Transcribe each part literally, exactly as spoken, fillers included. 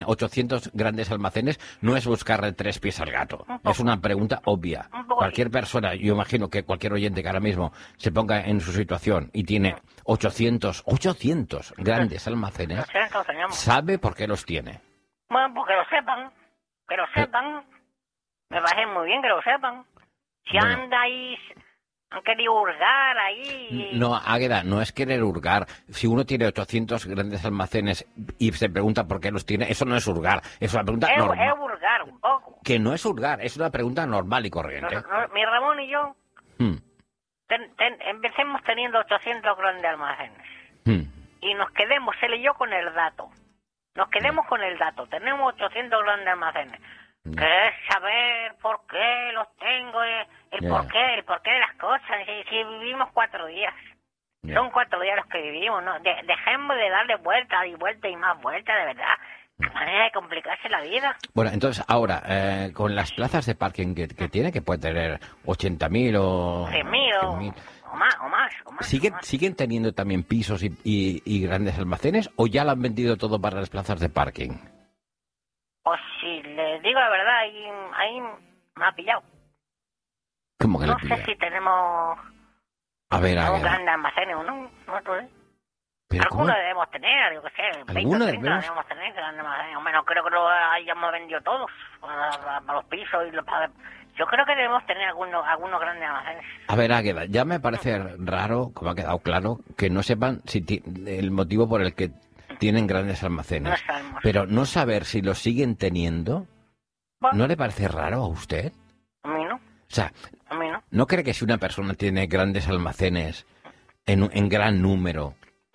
ochocientos grandes almacenes no es buscarle tres pies al gato. Es una pregunta obvia. Cualquier persona, yo imagino que cualquier oyente que ahora mismo se ponga en su situación y tiene ochocientos, ochocientos grandes almacenes, sabe por qué los tiene. Bueno, pues que lo sepan, que lo sepan. Me parece muy bien que lo sepan. Si bueno. anda ahí... Han querido hurgar ahí. No, Águeda, no es querer hurgar. Si uno tiene ochocientos grandes almacenes y se pregunta por qué los tiene, eso no es hurgar. Es una pregunta es, normal. Es hurgar un poco. Que no es hurgar, es una pregunta normal y corriente. No, no, mi Ramón y yo hmm. ten, ten, empecemos teniendo ochocientos grandes almacenes. Hmm. Y nos quedemos, él y yo, con el dato. Nos quedemos hmm. con el dato. Tenemos ochocientos grandes almacenes. Hmm. Que es saber por qué los tengo... Eh, El yeah. porqué, el porqué de las cosas. Si, si vivimos cuatro días. Yeah. Son cuatro días los que vivimos, ¿no? De, dejemos de darle vuelta y vuelta y más vuelta, de verdad. Qué manera de complicarse la vida. Bueno, entonces, ahora, eh, con las plazas de parking que, que tiene, que puede tener ochenta mil o... cien mil o, o más, o más, o más, ¿Siguen, o más. ¿Siguen teniendo también pisos y, y, y grandes almacenes o ya lo han vendido todo para las plazas de parking? Pues si les digo la verdad, ahí, ahí me ha pillado. ¿Cómo que no le sé si tenemos a ver, a un ver. gran almacén o no, no sé. ¿Pero algunos cómo? debemos tener, yo qué sé, veinte, ¿Algunos treinta debemos? debemos tener grandes almacenes. Hombre, no creo que lo hayamos vendido todos para, para, para los pisos y los, para... Yo creo que debemos tener algunos, algunos grandes almacenes. A ver, Águeda, ya me parece raro, como ha quedado claro, que no sepan si ti- el motivo por el que tienen grandes almacenes. No sabemos. Pero no saber si los siguen teniendo, Bueno, ¿no le parece raro a usted? a mí no. O sea, A mí no. ¿no cree que si una persona tiene grandes almacenes en, en gran número,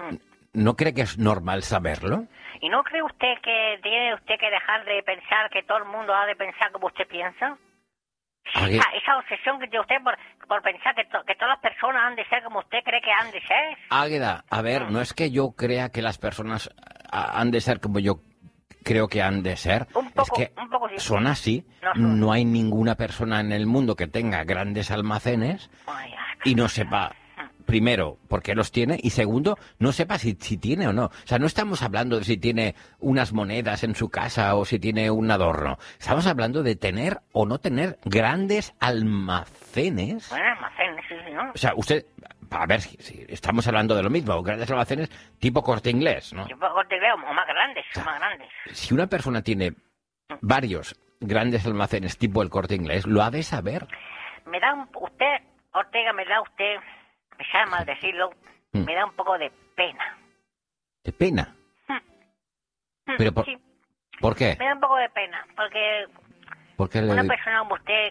no cree que es normal saberlo? ¿Y no cree usted que tiene usted que dejar de pensar que todo el mundo ha de pensar como usted piensa? Águeda, Esa, esa obsesión que tiene usted por, por pensar que, to, que todas las personas han de ser como usted cree que han de ser. Águeda, a ver, no es que yo crea que las personas ah, han de ser como yo creo que han de ser. Un poco, es que un poco sí. son así. No, son. No hay ninguna persona en el mundo que tenga grandes almacenes Ay, ay, y no sepa, primero, por qué los tiene, y segundo, no sepa si, si tiene o no. O sea, no estamos hablando de si tiene unas monedas en su casa o si tiene un adorno. Estamos hablando de tener o no tener grandes almacenes. Bueno, almacenes, sí, sí, ¿no? O sea, usted, a ver si, si estamos hablando de lo mismo, grandes almacenes tipo Corte Inglés, ¿no? Tipo Corte Inglés o más grandes, O sea, más grandes. Si una persona tiene varios grandes almacenes tipo el Corte Inglés, lo ha de saber. Me da un, usted, Ortega, me da usted, me sabe mal decirlo, Mm. me da un poco de pena. De pena. Mm. Pero por, Sí, ¿por qué? me da un poco de pena, porque Porque le una di- persona como usted,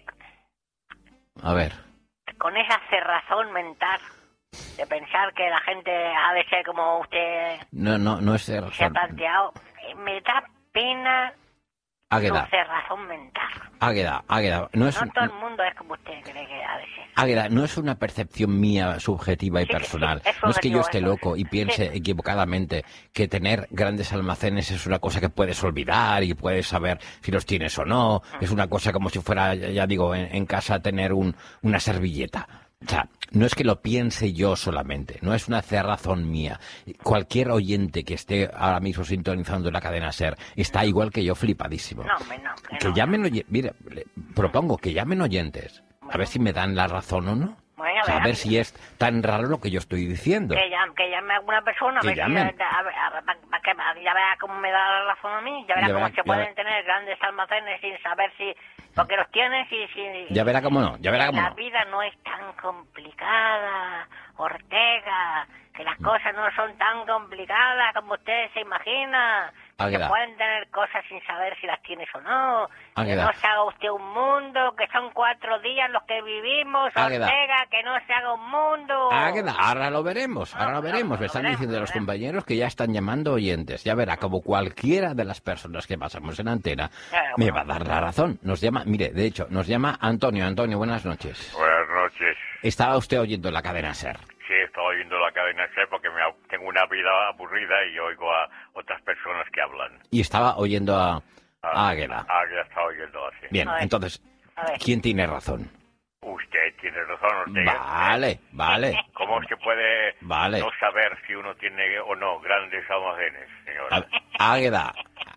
A ver. con esa cerrazón mental de pensar que la gente ha de ser como usted No, no, no es ser. se ha planteado, eh, me da pena Águeda, su cerrazón mental. Águeda, Águeda, no es, No un- todo el mundo es como usted cree que ha de ser. Águeda, no es una percepción mía subjetiva y Sí que sí, personal. es No es que yo subjetivo, esté eso loco es. y piense Sí. equivocadamente que tener grandes almacenes es una cosa que puedes olvidar y puedes saber si los tienes o no. Es una cosa como si fuera, ya ya digo, en, en casa tener un, una servilleta. O sea, no es que lo piense yo solamente, no es una cerrazón mía. Cualquier oyente que esté ahora mismo sintonizando la cadena SER está igual que yo flipadísimo. No, hombre, no. Que, Que no. llamen oyentes, mire, le propongo que llamen oyentes, a ver si me dan la razón o no. Bueno, O sea, a verá, ver si es tan raro lo que yo estoy diciendo. Que llame, que llame a alguna persona, Que a ver si llamen. ya, a ver, a ver, pa- pa- que- a- ya verá cómo me da la razón a mí, ya verá Ya cómo verá- se ya pueden verá. tener grandes almacenes sin saber si, porque los tienes y si... Ya verá cómo no, ya verá cómo La no. vida no es tan complicada, Ortega, que las cosas no son tan complicadas como usted se imagina. Que Águeda. se pueden tener cosas sin saber si las tienes o no. Que Águeda. no se haga usted un mundo, que son cuatro días los que vivimos, Águeda. Ortega, que no se haga un mundo. Águeda, ahora lo veremos, ahora No, lo no, veremos. lo Me están veremos, diciendo lo los veremos. compañeros que ya están llamando oyentes. Ya verá, como cualquiera de las personas que pasamos en antena, Claro, me bueno. va a dar la razón. Nos llama, mire, de hecho, nos llama Antonio. Antonio, buenas noches. Buenas noches. Estaba usted oyendo la cadena SER. Sí, estoy oyendo la cadena SER porque me, ha- tengo una vida aburrida y oigo a otras personas que hablan. Y estaba oyendo a, a Águeda. Ah, ya está oyendo así. Bien, A ver. entonces, A ver. ¿quién tiene razón? Usted tiene razón, Ortega. Vale, vale. ¿Cómo se puede Vale. no saber si uno tiene o no grandes almacenes, señora? A- Águeda,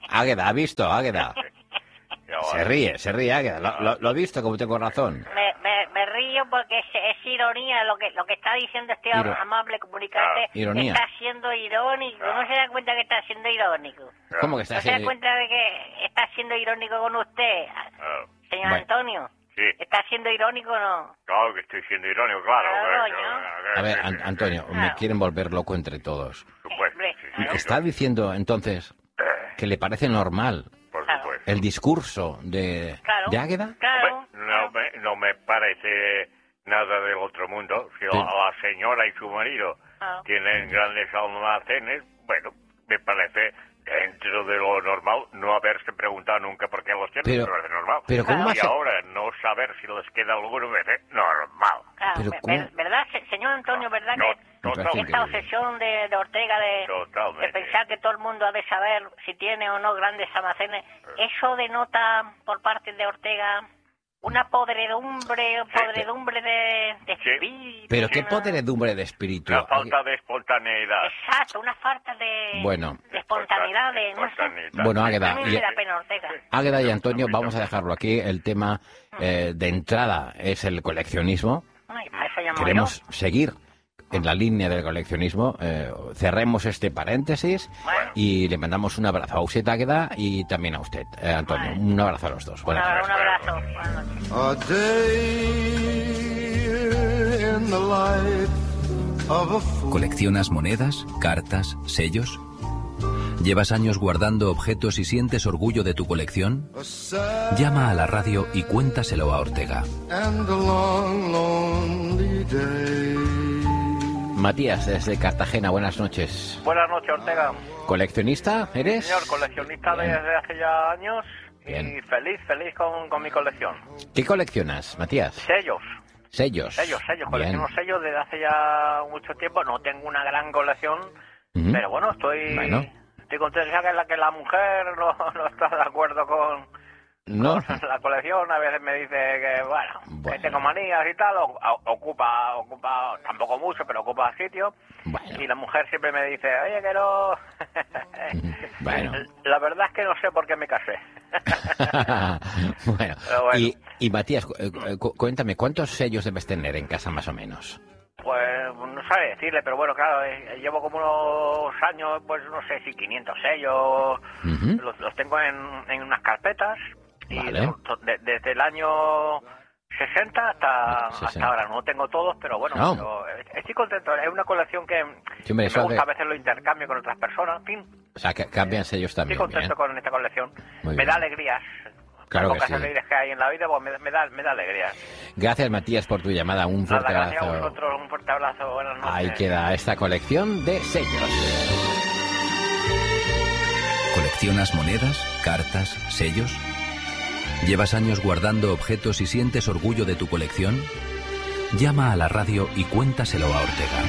Águeda, ha visto, Águeda. Se ríe, se ríe, Águeda. Lo, lo, lo he visto, como tengo razón. Me, me, me río porque es, es ironía lo que lo que está diciendo este Iro... amable comunicante. Ah, ironía. Está siendo irónico. Ah. No se da cuenta que está siendo irónico. ¿Cómo que está ¿No siendo... se da cuenta de que está siendo irónico con usted, ah. señor bueno. Antonio? Sí. ¿Está siendo irónico o no? Claro que estoy siendo irónico, claro. claro ¿no? A ver, An Antonio, claro. me quieren volver loco entre todos. Supuesto, sí, sí, claro. Está diciendo, entonces, que le parece normal Por supuesto. el discurso de, claro. de Águeda. Claro. No, me, no me parece nada del otro mundo. Si sí. la señora y su marido ah. tienen grandes almacenes, bueno, me parece... dentro de lo normal, no haberse preguntado nunca por qué los tienen, pero, pero es normal. Pero ¿cómo y hace? ahora no saber si les queda alguno, es normal. Claro, pero ¿cómo? ¿Verdad, señor Antonio? ¿Verdad no, que totalmente. esta obsesión de, de Ortega de, de pensar que todo el mundo ha de saber si tiene o no grandes almacenes, eso denota por parte de Ortega una podredumbre, podredumbre de, de espíritu. Sí. ¿Pero qué podredumbre de espíritu? Una falta de espontaneidad. Exacto, una falta de, bueno. de espontaneidad. De, no sé. Bueno, Águeda y, Ortega. Águeda y Antonio, vamos a dejarlo aquí. El tema eh, de entrada es el coleccionismo. Ay, eso llamo Queremos yo. seguir en la línea del coleccionismo. Eh, cerremos este paréntesis bueno. y le mandamos un abrazo a usted, Águeda, y también a usted, eh, Antonio. Bueno. Un abrazo a los dos. Buenas noches. Un abrazo. Buenas noches. ¿Coleccionas monedas, cartas, sellos? ¿Llevas años guardando objetos y sientes orgullo de tu colección? Llama a la radio y cuéntaselo a Ortega. Matías, desde Cartagena, buenas noches. Buenas noches, Ortega. ¿Coleccionista eres? Sí, señor, coleccionista Bien. desde hace ya años. Bien. Y feliz, feliz con, con mi colección. ¿Qué coleccionas, Matías? Sellos. Sellos. Sellos, sellos. Colecciono sellos desde hace ya mucho tiempo. No tengo una gran colección, uh-huh. pero bueno, estoy... Bueno. Estoy contento que la que la mujer no, no está de acuerdo con, no. con la colección. A veces me dice que, bueno, bueno. que tengo manías y tal, o, ocupa, ocupa, tampoco mucho, pero ocupa sitio. Bueno. Y la mujer siempre me dice, oye, que no... bueno. La verdad es que no sé por qué me casé. bueno. bueno. Y, y Matías, cu cu cuéntame, ¿cuántos sellos debes tener en casa más o menos? Pues no sabe decirle, pero bueno, claro, eh, llevo como unos años, pues no sé si quinientos sellos, uh-huh. los, los tengo en, en unas carpetas, vale. y de, desde el año sesenta hasta, sesenta. Hasta ahora, no tengo todos, pero bueno, no. pero estoy contento, es una colección que, sí, me, que me gusta de... a veces lo intercambio con otras personas, en fin. O sea, que cambian sellos también. Estoy contento bien. con esta colección, Muy me bien. da alegrías. Claro Pocas que sí. alegrías que hay en la vida, pues me, me, da, me da alegría. Gracias, Matías, por tu llamada. Un fuerte Nada, abrazo. Gracias a vosotros, un fuerte abrazo. Buenas noches. Ahí queda esta colección de sellos. ¿Coleccionas monedas, cartas, sellos? ¿Llevas años guardando objetos y sientes orgullo de tu colección? Llama a la radio y cuéntaselo a Ortega.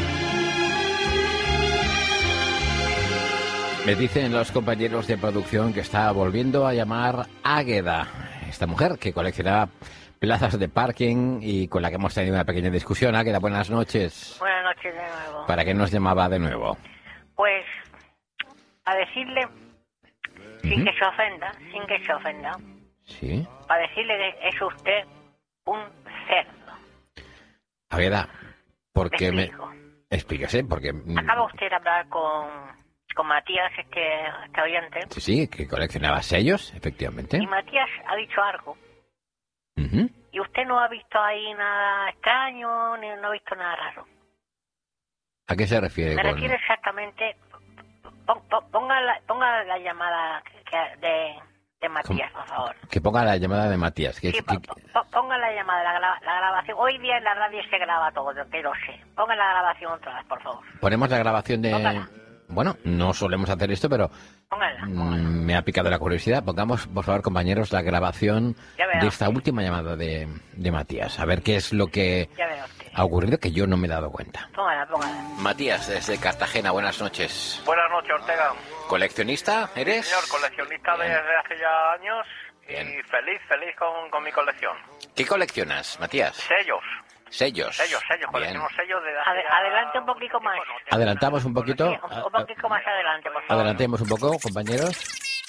Me dicen los compañeros de producción que está volviendo a llamar Águeda, esta mujer que coleccionaba plazas de parking y con la que hemos tenido una pequeña discusión. Águeda, buenas noches. Buenas noches de nuevo. ¿Para qué nos llamaba de nuevo? Pues a decirle, uh-huh. sin que se ofenda, sin que se ofenda, sí. Para decirle que es usted un cerdo. Águeda, ¿por qué me...? explico. Explíquese, porque... Acaba usted de hablar con... con Matías, este, este oyente. Sí, sí, que coleccionaba sellos, efectivamente. Y Matías ha dicho algo. Uh-huh. Y usted no ha visto ahí nada extraño, ni no ha visto nada raro. ¿A qué se refiere? Me con... refiero exactamente... Ponga la, ponga la llamada de, de Matías, por favor. Que ponga la llamada de Matías. Que, sí, que... ponga la llamada, la, gra la grabación. Hoy día en la radio se graba todo, que lo sé. Ponga la grabación otra vez, por favor. Ponemos la grabación de... Póngala. Bueno, no solemos hacer esto, pero póngala, póngala. me ha picado la curiosidad. Pongamos, por favor, compañeros, la grabación de esta última llamada de, de Matías. A ver qué es lo que ha ocurrido, que yo no me he dado cuenta. Póngala, póngala. Matías, desde Cartagena, buenas noches. Buenas noches, Ortega. ¿Coleccionista eres? Sí, señor, coleccionista Bien. desde hace ya años. Bien. Y feliz, feliz con, con mi colección. ¿Qué coleccionas, Matías? Sellos. Sellos. Sellos, sellos, colecciono sellos de Ad Adelante un poquito más. Adelantamos un poquito. Sí, un, un poquito más adelante, por favor. Adelantemos un poco, compañeros.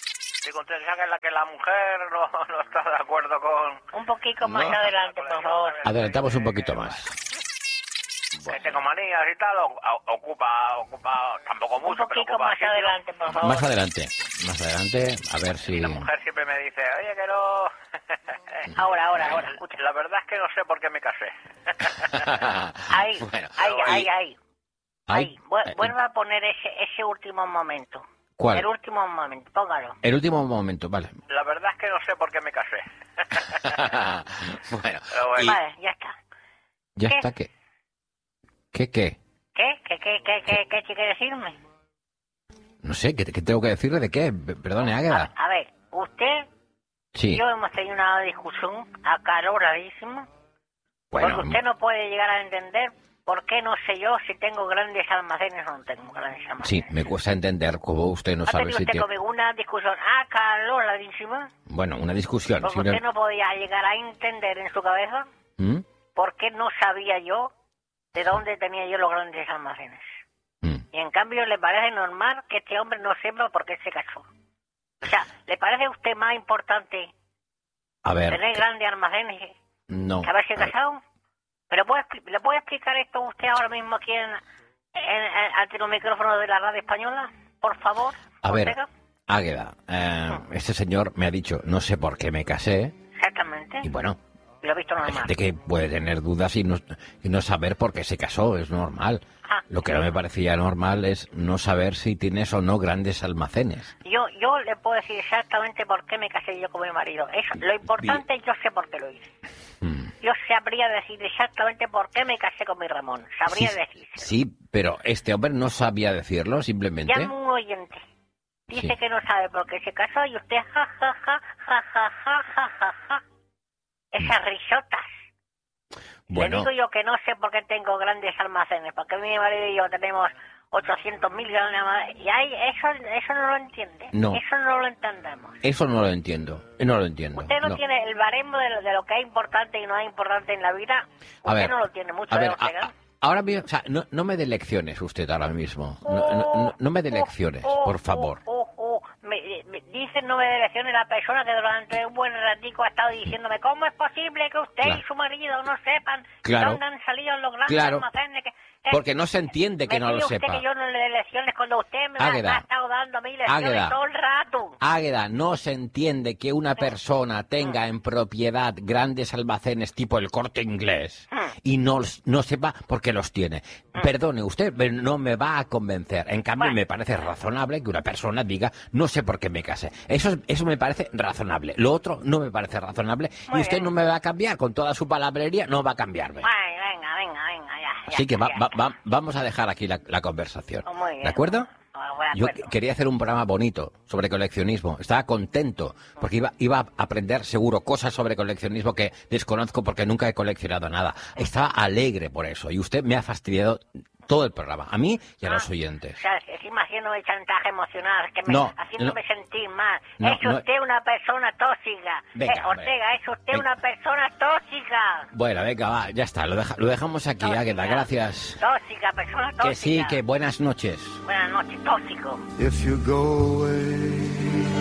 Si usted sabe la que la mujer no, no está de acuerdo con... Un poquito más No. adelante, por favor. Adelantamos un poquito más. Que tengo manías y tal, o- o- ocupa, ocupa, tampoco Un mucho, pero poquito ocupa más sitio. adelante, por favor. Más adelante, más adelante, a ver si... Y la mujer siempre me dice, oye, que no... Ahora, ahora, ahora, escucha. La verdad es que no sé por qué me casé. Ahí, Bueno, ahí, ahí. ahí, ahí. Ahí. Ahí, vu- Eh, vuelva a poner ese, ese último momento. ¿Cuál? El último momento, póngalo. El último momento, vale. La verdad es que no sé por qué me casé. Bueno, Pero bueno. y Vale, ya está. ya ¿Qué? está, ¿qué? ¿Qué, qué? ¿Qué? ¿Qué, qué, qué, qué, qué quiere decirme? No sé, ¿qué, qué tengo que decirle de qué? P- Perdone, A, Águeda. a ver, usted Sí, y yo hemos tenido una discusión acaloradísima. bueno, Porque usted no puede llegar a entender por qué no sé yo si tengo grandes almacenes o no tengo grandes almacenes. sí, me cuesta entender cómo usted no ¿Ha sabe tenido si usted tiene... conmigo una discusión acaloradísima? Bueno, una discusión. Porque si no- usted no podía llegar a entender en su cabeza ¿Mm? por qué no sabía yo de dónde tenía yo los grandes almacenes. Mm. Y en cambio le parece normal que este hombre no sepa por qué se casó. O sea, ¿le parece a usted más importante A ver, tener grandes almacenes no. que haberse a ver, casado? ¿Me lo puede, expli- ¿Le puede explicar esto usted ahora mismo aquí en, en, en- ante los micrófonos de la radio española? Por favor. A ver, Ortega. Águeda, eh, este señor me ha dicho, no sé por qué me casé, Exactamente. y bueno, Y lo he visto hay normal. gente que puede tener dudas y no, y no saber por qué se casó, es normal. Ah, Lo que no me parecía normal es no saber si tienes o no grandes almacenes. Yo, yo le puedo decir exactamente por qué me casé yo con mi marido. Eso, lo importante, yo sé por qué lo hice. Mm. Yo sabría decir exactamente por qué me casé con mi Ramón. Sabría Sí, decir. sí, pero este hombre no sabía decirlo, simplemente. Llama un oyente. Dice Sí. que no sabe por qué se casó y usted ja, ja, ja, ja, ja, ja, ja, ja, ja. Esas risotas. Bueno, Le digo yo que no sé por qué tengo grandes almacenes, porque mi marido y yo tenemos ochocientos mil grandes almacenes. Y ahí, eso, eso no lo entiende. No. Eso no lo entendemos. eso no lo entiendo, no lo entiendo. Usted no, no. tiene el baremo de lo, de lo que es importante y no es importante en la vida. A Usted ver, no lo tiene mucho, a ¿eh, ver, a- Ortega? a- ahora mismo, o sea, no, no me dé lecciones usted ahora mismo. No, no, no- no me dé lecciones, Oh, oh, por favor. oh, oh, oh. Me, me- dice no me dé lecciones la persona que durante un buen ratico ha estado diciéndome cómo es posible que usted Claro. y su marido no sepan Claro. dónde han salido los grandes Claro. almacenes. Que, eh, Porque no se entiende que me no pide lo usted sepa. que yo no le dé lecciones cuando usted me, ha- Águeda. me ha estado dando a mí lecciones Águeda. todo el rato. Águeda, no se entiende que una persona tenga en propiedad grandes almacenes tipo el Corte Inglés y no, no sepa por qué los tiene. Perdone usted, pero no me va a convencer. En cambio, Bueno. me parece razonable que una persona diga, no sé por qué me casé. Eso, es- eso me parece razonable. Lo otro no me parece razonable Muy y usted bien. no me va a cambiar. Con toda su palabrería no va a cambiarme. Ay, venga, venga, venga, ya. ya Así que está, va- ya va- está. va- vamos a dejar aquí la, la conversación. Oh, muy bien. ¿De acuerdo? Ah, bueno, de Yo acuerdo. que- quería hacer un programa bonito sobre coleccionismo. Estaba contento porque iba, iba a aprender seguro cosas sobre coleccionismo que desconozco porque nunca he coleccionado nada. Estaba alegre por eso y usted me ha fastidiado todo el programa, a mí y a los O oyentes. sea, encima haciéndome chantaje emocional, que me, No, haciéndome sentir mal. No, es no. usted una persona tóxica. Venga, Eh, Ortega, hombre. es usted Venga. una persona tóxica. Bueno, venga, va, ya está, lo, deja- lo dejamos aquí, Tóxica. Águeda, gracias. Tóxica, persona tóxica. Que sí, que buenas noches. Buenas noches, tóxico. If you go away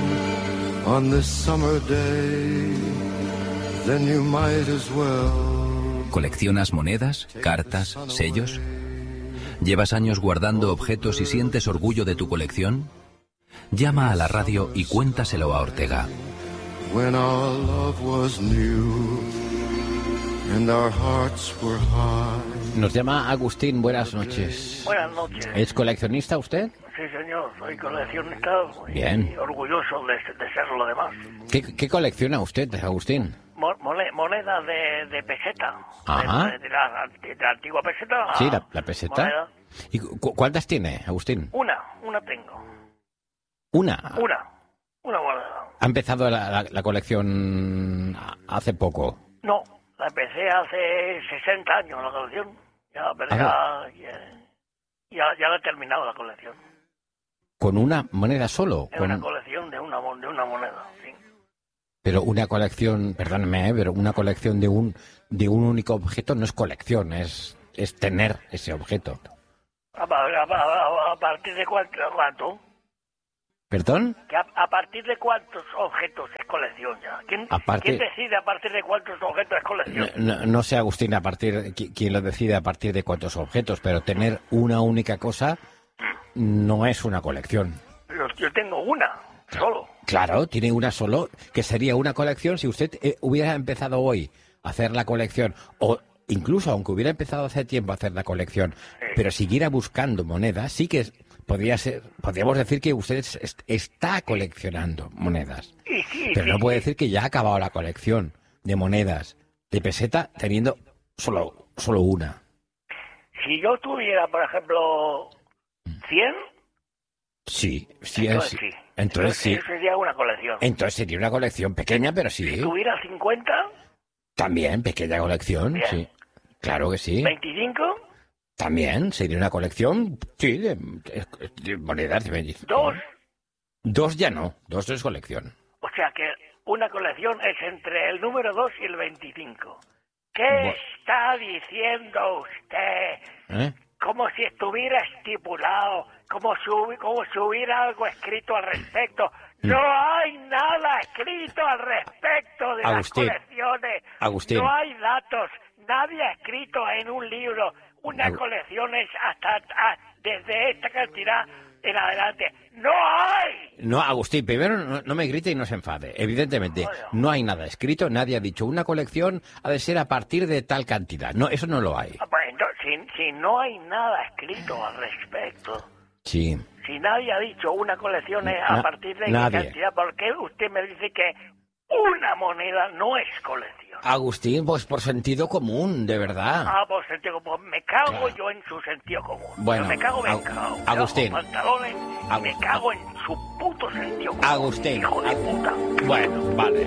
on this summer day, then you might as well. ¿Coleccionas monedas, cartas, sellos? ¿Llevas años guardando objetos y sientes orgullo de tu colección? Llama a la radio y cuéntaselo a Ortega. When our love was new and our hearts were high. Nos llama Agustín, buenas noches. Buenas noches. ¿Es coleccionista usted? Sí, señor, soy coleccionista y Bien. orgulloso de, de serlo además. ¿Qué, qué colecciona usted, Agustín? Mo- mole- moneda de, de peseta. Ajá. De, de la, de la antigua peseta. Sí, la, la peseta. Moneda. ¿Y cu- cuántas tiene, Agustín? Una, una tengo. Una. Una. Una moneda. ¿Ha empezado la, la- la colección hace poco? No, la empecé hace sesenta años la colección. Ya, pero Ah, ya, ya, ya, ya la he terminado la colección. ¿Con una moneda solo? Es Con- una colección de una, mon- de una moneda, sí. Pero una colección, perdóneme, ¿eh? pero una colección de un de un único objeto no es colección, es, es tener ese objeto. ¿A, a- a- a- a partir de cuánto? cuánto? ¿Perdón? ¿Que a, a partir de cuántos objetos es colección ya? ¿Quién, partir... ¿quién decide a partir de cuántos objetos es colección? No, no, no sé, Agustín, a partir quién lo decide a partir de cuántos objetos, pero tener una única cosa no es una colección. Yo, yo tengo una, solo. Claro, tiene una solo, que sería una colección si usted eh, hubiera empezado hoy a hacer la colección, o incluso aunque hubiera empezado hace tiempo a hacer la colección, sí. pero siguiera buscando monedas, sí que podría ser, podríamos decir que usted est está coleccionando monedas. Sí, sí, pero sí, no puede sí. decir que ya ha acabado la colección de monedas de peseta teniendo solo, solo una. Si yo tuviera, por ejemplo, cien... Sí, sí, entonces es, sí. Entonces, entonces sí. Eso sería una colección. Entonces sería una colección pequeña, pero sí. Si tuviera cincuenta... También, pequeña colección, bien. sí. Claro que sí. ¿veinticinco? También, sería una colección, sí, de, de, de monedas de veinticinco. ¿Dos? Dos ya no, dos es colección. O sea que una colección es entre el número dos y el veinticinco. ¿Qué Bu está diciendo usted? ¿Eh? Como si estuviera estipulado, como si, como si hubiera algo escrito al respecto. No hay nada escrito al respecto de Agustín, las colecciones. Agustín. No hay datos. Nadie ha escrito en un libro. Una Ag colección es hasta, hasta desde esta cantidad en adelante. ¡No hay! No, Agustín, primero no, no me grite y no se enfade. Evidentemente, Bueno. no hay nada escrito, nadie ha dicho una colección ha de ser a partir de tal cantidad. No, eso no lo hay. Ah, pues entonces, si, si no hay nada escrito al respecto, Sí. si nadie ha dicho una colección es Na a partir de qué nadie. cantidad, ¿por qué usted me dice que una moneda no es colección? Agustín, pues por sentido común, de verdad. Ah, por sentido común. Me cago Claro. yo en su sentido común. Bueno, Yo me cago, me Ag- cago. Me Agustín. cago en pantalones y me Agustín. cago en su puto sentido común. Agustín. Hijo de Ag- puta. Bueno, vale.